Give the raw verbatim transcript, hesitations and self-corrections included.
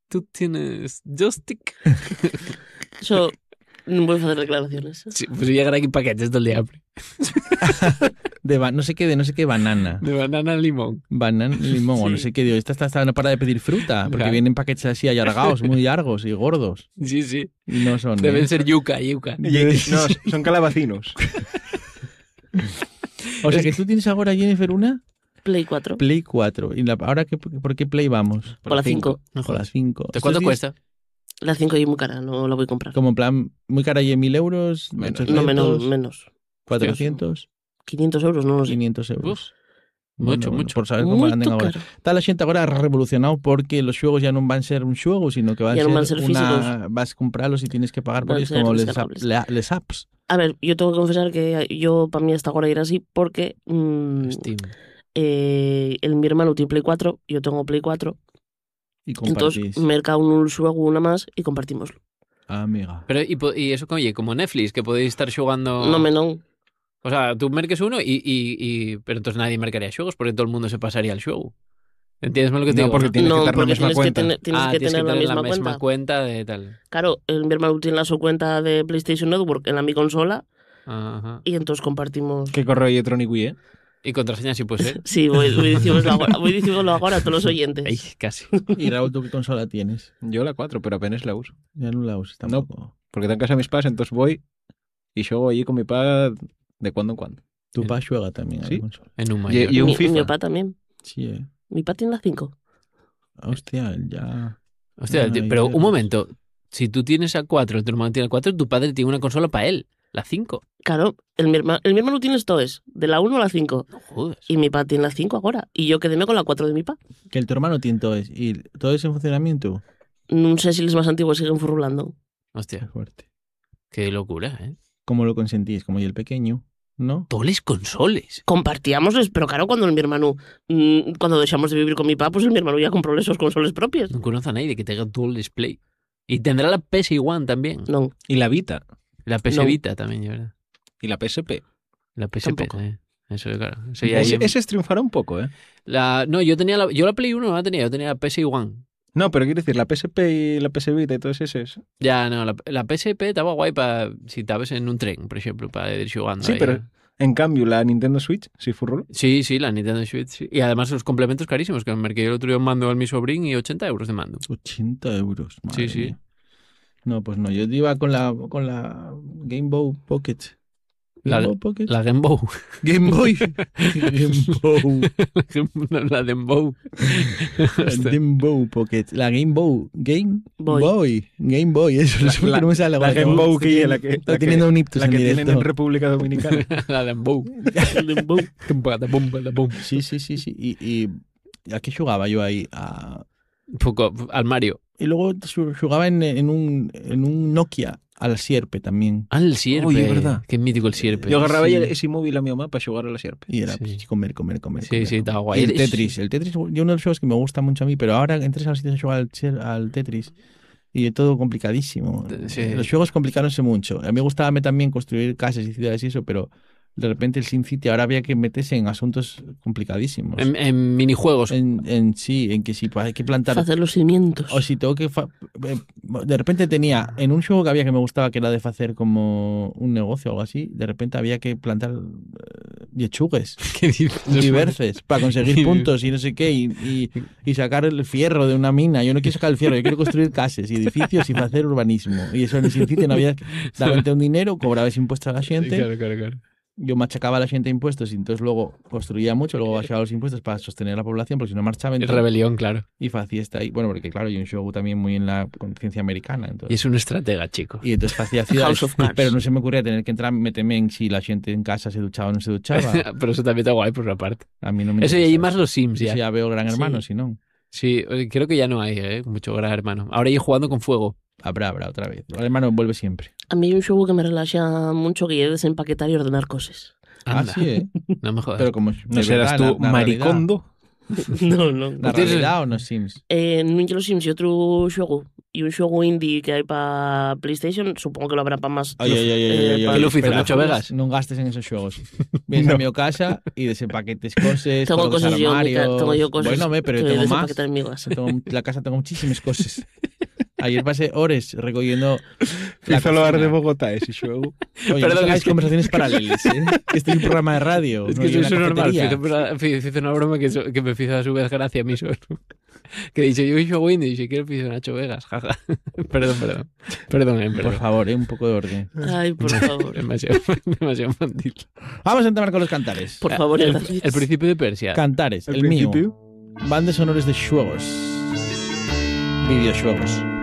tú tienes joystick. Eso non vou facer declaraciones. Sí, pues llegan aquí paquetes todo el día. De ba- no sé qué, de no sé qué banana. De banana al limón. Banana, limón, Sí. o no sé qué. Digo, esta está, está no para de pedir fruta, porque Claro. vienen paquetes así allargados, muy largos y gordos. Sí, sí. Y no son. Deben ¿eh? ser yuca, yuca. No, son calabacinos. O sea que tú tienes ahora, Jennifer, una Play cuatro. Play cuatro. ¿Y la, ahora qué, por qué Play vamos? Por la cinco. Por la cinco. Entonces, ¿cuánto cuesta? La cinco y muy cara, no la voy a comprar. Como en plan, muy cara y en mil euros, Menos. ochocientos, No, menos, menos. cuatrocientos, quinientos euros, non lo sei. quinientos euros. Uf, mucho, mucho. Por saber cómo anden Muito agora. caro. Está la xente agora revolucionado porque los xuegos ya non van ser un xuego, sino que van, Ya ser, non van ser una... físicos. Vas a comprarlos y tienes que pagar por Van ellos ser como les, descargables. la- les apps. A ver, yo tengo que confesar que yo, para mí, hasta ahora ir así porque mm, Steam. eh, el, mi hermano tiene Play cuatro, yo tengo Play cuatro, Y compartís. entonces merca un juego una más y compartimoslo. Ah, amiga. Pero, y, po- y eso, oye, como Netflix, que podéis estar xogando... No me non. O sea, tú merques uno y, y, y... Pero entonces nadie marcaría xuegos porque todo el mundo se pasaría al xogo. ¿Entiendes lo que te No, digo? porque tienes que No, estar na porque mesma tienes que, cuenta. tener, tienes ah, que tienes tener que la tener misma la misma cuenta. cuenta de tal. Claro, el, mi hermano tiene la su cuenta de PlayStation Network en la mi consola Ajá. y entonces compartimos. Que correo electrónico é? Y contraseña sí puede ser. Sí, voy, voy dicímoslo ahora, voy dicímoslo ahora a todos los oyentes. Ay, casi. Y Raúl, ¿tú qué consola tienes? Yo la cuatro, pero apenas la uso. Ya no la usas tampoco. Porque está en casa de mis padres, entonces voy y xogo allí con mi padre de cuando en cuando. Tu pa xuega también a Sí. la consola. En un Y, mayor. y un mi, FIFA. mi papá también. Sí, eh. Mi papá tiene la cinco. Hostia, ya... Hostia, Ay, tío, pero Dios. un momento. Si tú tienes a cuatro, tu hermano tiene a cuatro, tu padre tiene una consola para él. La cinco. Claro, el mi, hermano, el mi hermano tiene esto es, de la uno a la cinco. No jodas. Y mi papá tiene la cinco ahora. Y yo quedéme con la cuatro de mi papá. Que el tu hermano tiene todo eso. ¿Y todo eso en funcionamiento? No sé si los más antiguos siguen furrulando. Qué Hostia, fuerte. qué locura, ¿eh? ¿Cómo lo consentís? Como yo el pequeño, ¿no? Toles consoles. Compartíamosles, pero claro, cuando el mi hermano, mm, cuando dejamos de vivir con mi papá, pues el mi hermano ya compró esos consoles propias. No conozco a nadie que tenga dual display. Y tendrá la P S uno también. No, Y la Vita. La P S No. Vita también, yo verdad. Y la P S P. La P S P, Tampoco. eh. Eso, claro. Eso ya Ese, hay- ese triunfará un poco, ¿eh? la, no, yo tenía la, yo la Play uno no la tenía, yo tenía la P S uno. No, pero quiero decir, la P S P y la P S Vita y todos esos. Ya, no, la, la P S P estaba guay para si estabas en un tren, por ejemplo, para ir jugando. Sí, ahí. pero en cambio, la Nintendo Switch, si furrulo. Sí, sí, la Nintendo Switch. Sí. Y además los complementos carísimos, que me marqué yo el otro día un mando al mi sobrín y ochenta euros de mando. ochenta euros. Madre Sí, sí. mía. No, pues no. Yo iba con la, con la Game Boy Pocket. La- Game Boy Pocket. La Game Boy. Game Boy. Game Boy. la Game Boy. La Game Boy Pocket. La Game Boy. Game Boy. Boy. Game Boy. Eso La- es que la- no me sale la ahora. Game Boy que la que- Está la que- teniendo un ictus La en que tienen directo. en República Dominicana. la Game Boy. Sí, sí, sí, sí. Y, y ¿a qué jugaba yo ahí? A... Un poco al Mario. Y luego su- jugaba en, en, un, en un Nokia al Sierpe también. Al Sierpe. Uy, es verdad. Qué mítico el Sierpe. Yo agarraba Sí. ese móvil a mi mamá para jugar a la Sierpe. Y era Sí. pues, comer, comer, comer. Sí, comer, sí, estaba comer. guay. Y el Es- Tetris. El Tetris, yo uno de los juegos que me gusta mucho a mí, pero ahora entres a los sitios a jugar al, Cher- al Tetris y es todo complicadísimo. Sí. Los juegos complicaronse mucho. A mí me gustaba también construir casas y ciudades y eso, pero de repente el SimCity ahora había que meterse en asuntos complicadísimos. En, en minijuegos. En, en sí, en que si pues, hay que plantar... hacer los cimientos. O si tengo que... fa- eh, De repente tenía... En un juego que había que me gustaba, que era de hacer como un negocio o algo así, de repente había que plantar eh, lechugues ¿Qué dices? diversos para conseguir puntos y no sé qué, y, y, y sacar el fierro de una mina. Yo no quiero sacar el fierro, yo quiero construir casas y edificios y hacer urbanismo. Y eso en el SimCity no había... Dabas un dinero, cobrabas impuestos a la gente, Claro, claro, claro. yo machacaba a la gente impuestos y entonces luego construía mucho, luego bajaba los impuestos para sostener la población, porque si no marchaba El entonces- rebelión, claro. y hacía esta ahí. Bueno, porque claro, yo un juego también muy en la conciencia americana. Y Entonces, es un estratega, chico. y entonces hacía ciudades, House of Cards. pero no se me ocurría tener que entrar, meterme en si la gente en casa se duchaba o no se duchaba. Pero eso también está guay por una parte. A mí no me Eso y interesa. hay más los Sims Sí, ya. sí, ya veo Gran Hermano, Sí. si no. Sí, oye, creo que ya no hay, ¿eh? Mucho gran hermano. Ahora yo jugando con fuego. Habrá, habrá otra vez. Gran Hermano vuelve siempre. A mí hay un juego que me relaja mucho que es desempaquetar y ordenar cosas. Anda. Ah, sí, ¿eh? No me jodas. Pero como No serás tú maricondo. No, no. ¿La tienes- realidad o no Sims? Eh, non lle los Sims e outro xogo y un xogo indie que hai para PlayStation, supongo que lo habrá para más. Ay, ay, ay, ay, ay, Que ay, lo fizo Nacho Vegas. Non gastes en esos xogos. Vienes a mi casa y desempaquetes cosas, Tengo colocas cosas yo, armarios. tengo yo cosas. Bueno, me, pero que tengo de ese más. paquete de migas. Tengo, la casa tengo muchísimas cosas. Ayer pasé horas recogiendo la Hizo lo cocina. de Bogotá ese xogo. Oye, Perdón, no hagáis es que- conversaciones paralelas, ¿eh? Este es un programa de radio. Es no que hay soy una eso normal. cafetería. Fizo, fizo una broma que, so- que me fizo a su vez gracia a mí solo. Que dice, yo xogo indie, dice, quiero fizo Nacho Vegas, jaja. Perdón, perdón. Perdón, eh, Por perdón. favor, ¿eh? Un poco de orden. Ay, por favor. Demasiado, demasiado infantil. Vamos a entrar con los cantares. Por favor, el, David. el principio de Persia. Cantares, el, Al mío. principio. Bandas sonores de juegos. Videojuegos.